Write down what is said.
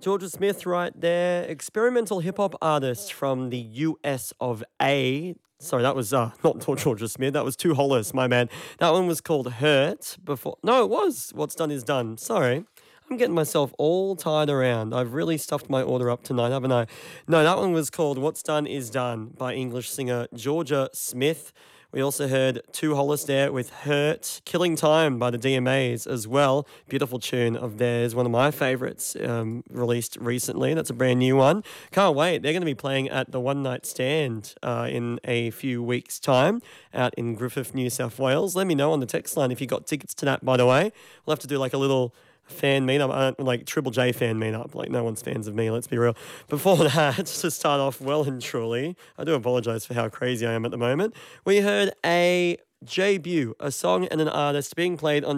Georgia Smith right there, experimental hip-hop artist from the US of A. Sorry, that was not Georgia Smith, that was Two Hollis, my man. That one was called Hurt before... No, it was What's Done Is Done. Sorry. I'm getting myself all tied around. I've really stuffed my order up tonight, haven't I? No, that one was called What's Done Is Done by English singer Georgia Smith. We also heard Two Hollis there with Hurt, Killing Time by the DMAs as well. Beautiful tune of theirs, one of my favourites, released recently. That's a brand new one. Can't wait. They're going to be playing at the One Night Stand in a few weeks' time out in Griffith, New South Wales. Let me know on the text line if you got tickets to that, by the way. We'll have to do like a little fan meetup, like Triple J fan meetup. Like, no one's fans of me, let's be real. Before that, to start off well and truly, I do apologise for how crazy I am at the moment, we heard a debut, a song and an artist being played on